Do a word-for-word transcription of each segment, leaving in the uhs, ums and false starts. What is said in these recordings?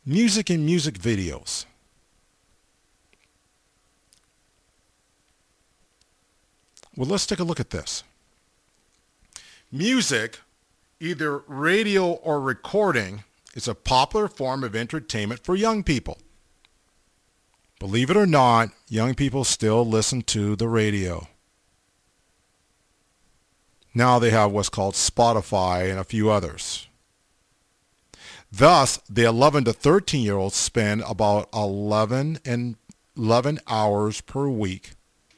Music and music videos. Well, let's take a look at this. Music, either radio or recording, is a popular form of entertainment for young people. Believe it or not, young people still listen to the radio. Now they have what's called Spotify and a few others. Thus, the eleven to thirteen year olds spend about eleven and eleven hours per week.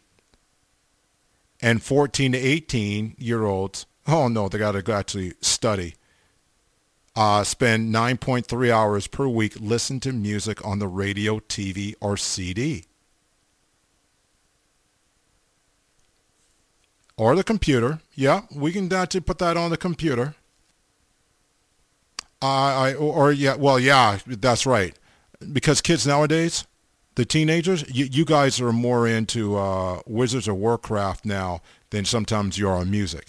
And fourteen to eighteen year olds, oh no, they got to actually study, uh, spend nine point three hours per week listening to music on the radio, T V, or C D. Or the computer. Yeah, we can actually put that on the computer. Uh, I, or, or yeah, well, yeah, that's right. Because kids nowadays, the teenagers, you, you guys are more into uh, Wizards of Warcraft now than sometimes you are on music.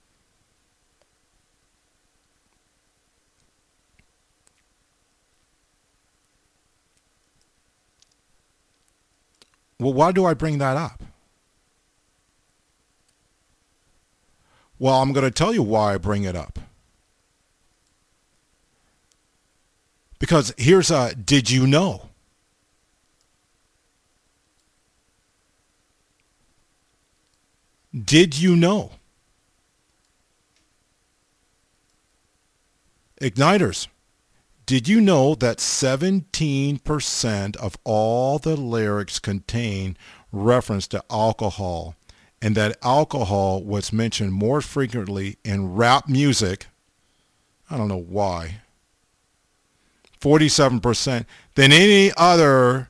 Well, why do I bring that up? Well, I'm going to tell you why I bring it up. Because here's a did you know? Did you know? Igniters, did you know that seventeen percent of all the lyrics contain reference to alcohol, and that alcohol was mentioned more frequently in rap music? I don't know why. forty-seven percent than any other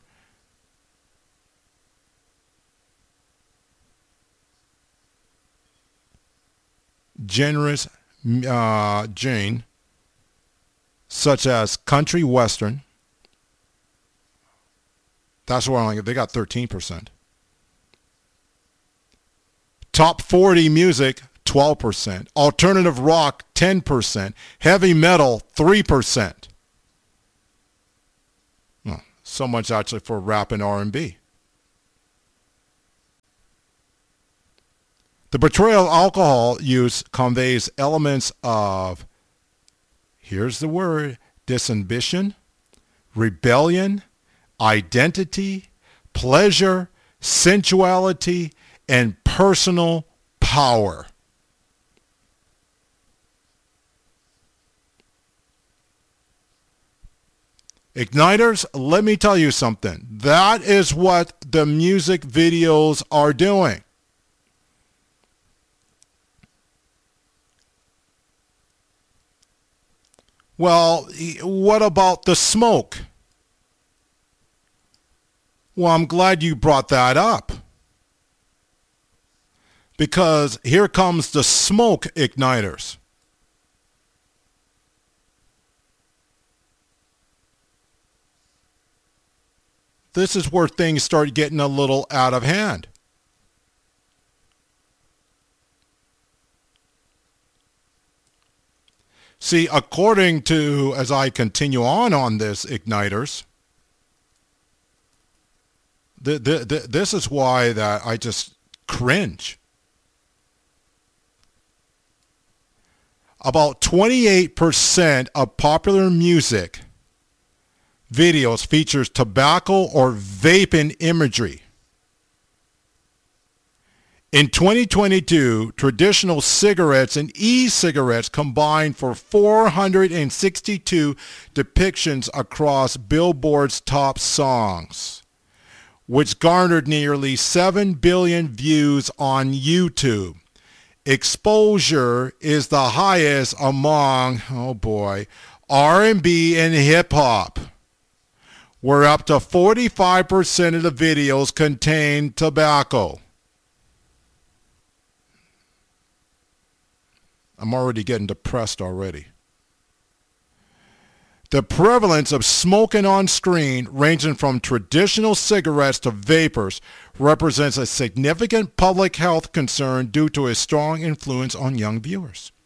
genres, uh, genre, such as country western. That's why they got thirteen percent. Top forty music, twelve percent. Alternative rock, ten percent. Heavy metal, three percent. Well, so much actually for rap and R and B. The portrayal of alcohol use conveys elements of, here's the word, disinhibition, rebellion, identity, pleasure, sensuality, and personal power. Igniters, let me tell you something. That is what the music videos are doing. Well, what about the smoke? Well, I'm glad you brought that up. Because here comes the smoke, igniters. This is where things start getting a little out of hand. See, according to, as I continue on on this, igniters, the, the, the, this is why that I just cringe. About twenty-eight percent of popular music videos features tobacco or vaping imagery. In twenty twenty-two, traditional cigarettes and e-cigarettes combined for four hundred sixty-two depictions across Billboard's top songs, which garnered nearly seven billion views on YouTube. Exposure is the highest among, oh boy, R and B and hip-hop, where up to forty-five percent of the videos contain tobacco. I'm already getting depressed already. The prevalence of smoking on screen, ranging from traditional cigarettes to vapors, represents a significant public health concern due to a strong influence on young viewers.